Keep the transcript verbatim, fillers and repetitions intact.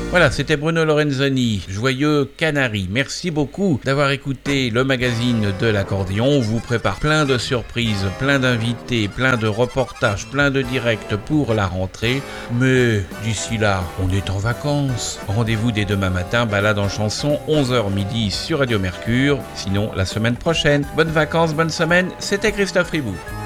Voilà, c'était Bruno Lorenzoni, Joyeux Canari. Merci beaucoup d'avoir écouté le magazine de l'accordéon. On vous prépare plein de surprises, plein d'invités, plein de reportages, plein de directs pour la rentrée. Mais d'ici là, on est en vacances. Rendez-vous dès demain matin, balade en chanson, onze heures midi sur Radio Mercure. Sinon, la semaine prochaine. Bonnes vacances, bonne semaine. C'était Christophe Ribou.